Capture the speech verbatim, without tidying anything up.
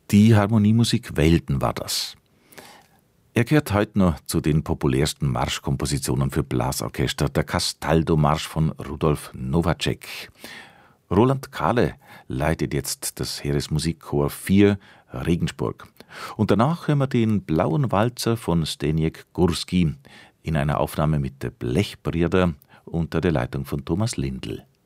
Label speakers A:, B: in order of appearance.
A: Die Harmoniemusik Welten war das. Er gehört heute noch zu den populärsten Marschkompositionen für Blasorchester, der Castaldo-Marsch von Rudolf Novacek. Roland Kahle leitet jetzt das Heeresmusikchor vier Regensburg. Und danach hören wir den Blauen Walzer von Zdeněk Gurský in einer Aufnahme mit der Blechbrüder unter der Leitung von Thomas Lindl.